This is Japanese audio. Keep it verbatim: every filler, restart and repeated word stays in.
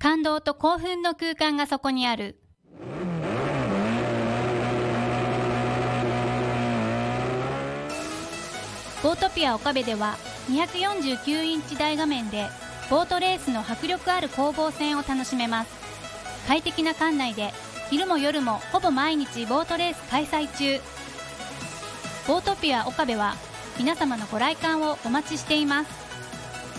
感動と興奮の空間がそこにある。ボートピア岡部ではにひゃくよんじゅうきゅうインチ大画面でボートレースの迫力ある攻防戦を楽しめます。快適な館内で昼も夜もほぼ毎日ボートレース開催中。ボートピア岡部は皆様のご来館をお待ちしています。